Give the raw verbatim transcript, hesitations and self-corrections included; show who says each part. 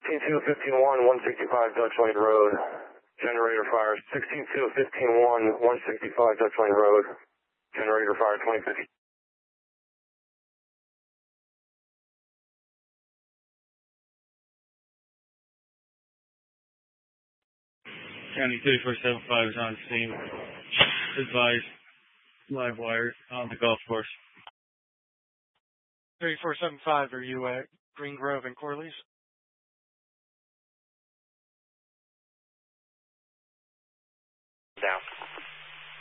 Speaker 1: sixteen two fifteen one, one sixty-five Dutch Lane Road. Generator fires. sixteen two fifteen one, one sixty-five Dutch Lane Road. Generator fire twenty fifty.
Speaker 2: County three four seven five is on scene. Advise live wire on the golf course.
Speaker 3: three four seven five, are you at Green Grove and Corley's?
Speaker 1: Down.